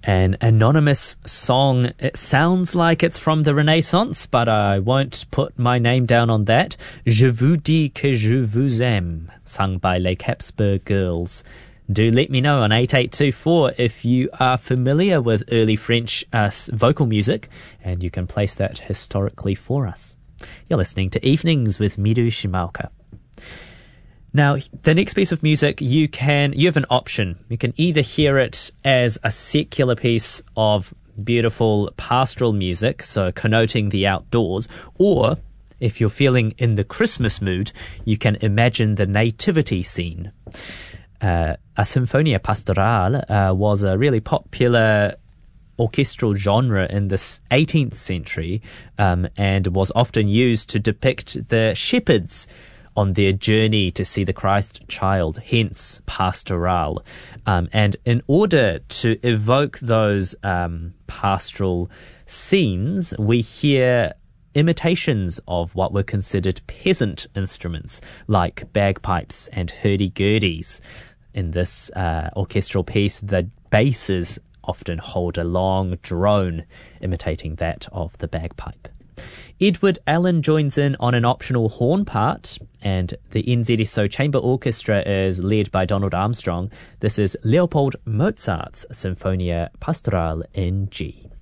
An anonymous song. It sounds like it's from the Renaissance, but I won't put my name down on that. Je vous dis que je vous aime, sung by Les Habsburg Girls. Do let me know on 8824 if you are familiar with early French vocal music, and you can place that historically for us. You're listening to Evenings with Miru Shimaoka. Now, the next piece of music, you have an option. You can either hear it as a secular piece of beautiful pastoral music, so connoting the outdoors, or if you're feeling in the Christmas mood, you can imagine the nativity scene. A Sinfonia Pastorale was a really popular orchestral genre in the 18th century and was often used to depict the shepherds on their journey to see the Christ child, hence pastoral. And in order to evoke those pastoral scenes, we hear imitations of what were considered peasant instruments like bagpipes and hurdy-gurdies. In this orchestral piece, the basses often hold a long drone imitating that of the bagpipe. Edward Allen joins in on an optional horn part, and the NZSO Chamber Orchestra is led by Donald Armstrong. This is Leopold Mozart's Sinfonia Pastorale in G.